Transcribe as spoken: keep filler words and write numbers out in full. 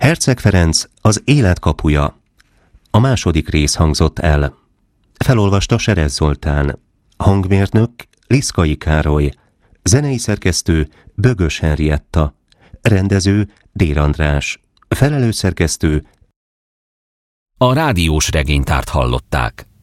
Herceg Ferenc, az élet kapuja. A második rész hangzott el. Felolvasta Serez Zoltán. Hangmérnök Liszkai Károly. Zenei szerkesztő Bögös Henrietta. Rendező Dér András. Felelős szerkesztő. A rádiós regénytárt hallották.